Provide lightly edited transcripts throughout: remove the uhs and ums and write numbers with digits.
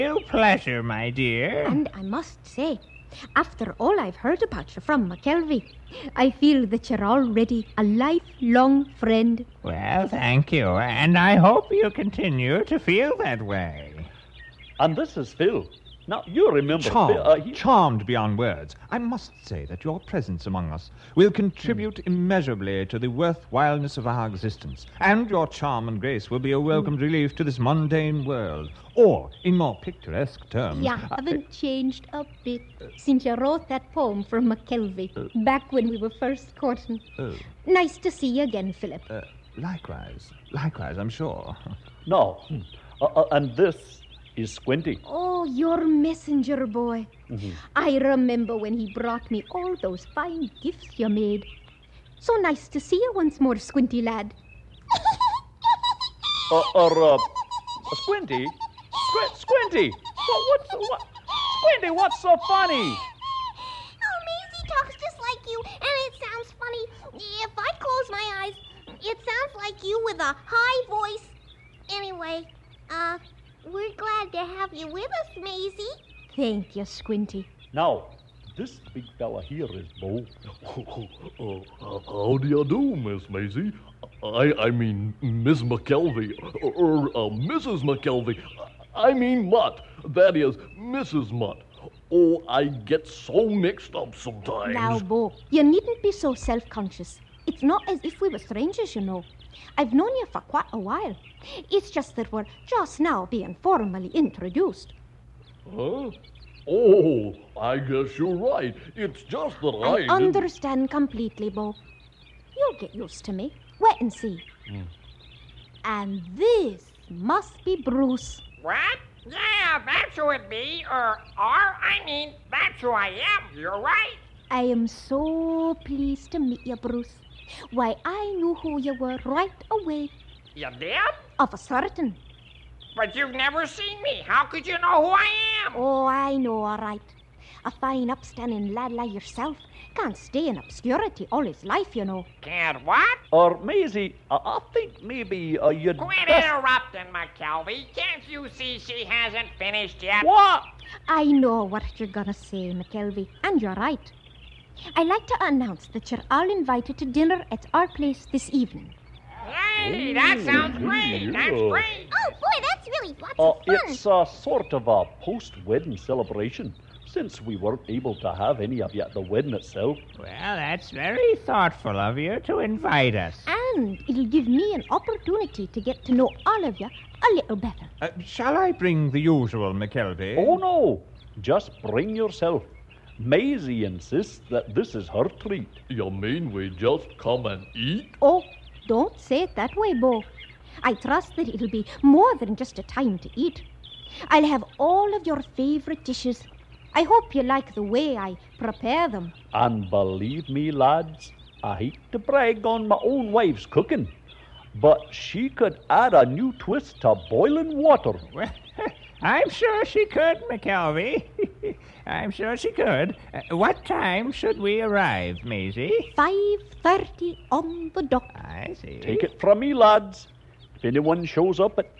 Real pleasure, my dear. And I must say, after all I've heard about you from McKelvey, I feel that you're already a lifelong friend. Well, thank you, and I hope you continue to feel that way. And this is Phil. Now, you remember... Charmed beyond words. I must say that your presence among us will contribute immeasurably to the worthwhileness of our existence, and your charm and grace will be a welcomed relief to this mundane world. Or, in more picturesque terms... You haven't changed a bit since you wrote that poem for McKelvey, back when we were first courting. Nice to see you again, Philip. Likewise, I'm sure. No. And this is Squinty. Oh, your messenger boy. Mm-hmm. I remember when he brought me all those fine gifts you made. So nice to see you once more, Squinty lad. Squinty? Squinty! Squinty, what's so funny? Oh, Maisie talks just like you, and it sounds funny. If I close my eyes, it sounds like you with a high voice. Anyway, we're glad to have you with us, Maisie. Thank you, Squinty. Now, this big fella here is Bo. How do you do, Miss Maisie? I mean, Miss McKelvey, or Mrs. McKelvey. I mean Mutt. That is, Mrs. Mutt. Oh, I get so mixed up sometimes. Now, Bo, you needn't be so self-conscious. It's not as if we were strangers, you know. I've known you for quite a while. It's just that we're just now being formally introduced. Huh? Oh, I guess you're right. It's just that I understand completely, Bo. You'll get used to me. Wait and see. And this must be Bruce. What? Yeah, that's who it be. That's who I am. You're right. I am so pleased to meet you, Bruce. Why, I knew who you were right away. You did? Of a certain. But you've never seen me. How could you know who I am? Oh, I know, all right. A fine, upstanding lad like yourself can't stay in obscurity all his life, you know. Can't what? Or, Maisie, I think maybe you'd... Quit interrupting, McKelvey. Can't you see she hasn't finished yet? What? I know what you're gonna say, McKelvey, and you're right. I'd like to announce that you're all invited to dinner at our place this evening. Hey, that sounds great. Yeah. That's great. Oh, boy, that's really lots of fun. It's sort of a post-wedding celebration, since we weren't able to have any of you at the wedding itself. Well, that's very thoughtful of you to invite us. And it'll give me an opportunity to get to know all of you a little better. Shall I bring the usual, McKelvey? Oh, no. Just bring yourself. Maisie insists that this is her treat. You mean we just come and eat? Oh, don't say it that way, Bo. I trust that it'll be more than just a time to eat. I'll have all of your favorite dishes. I hope you like the way I prepare them. And believe me, lads, I hate to brag on my own wife's cooking, but she could add a new twist to boiling water. Well, I'm sure she could, McKelvey. I'm sure she could. What time should we arrive, Maisie? 5:30 on the dot. I see. Take it from me, lads. If anyone shows up at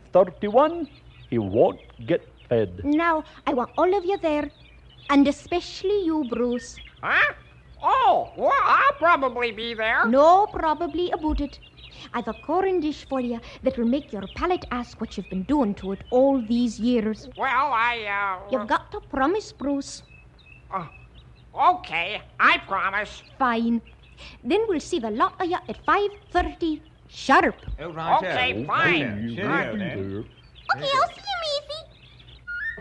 5:31, he won't get fed. Now, I want all of you there, and especially you, Bruce. Huh? Oh, well, I'll probably be there. No probably about it. I've a corn dish for you that will make your palate ask what you've been doing to it all these years. Well, You've got to promise, Bruce. Okay, I promise. Fine. Then we'll see the lot of you at 5:30 sharp. Oh, right. Okay, fine. Cheerio, then. Okay, I'll see you,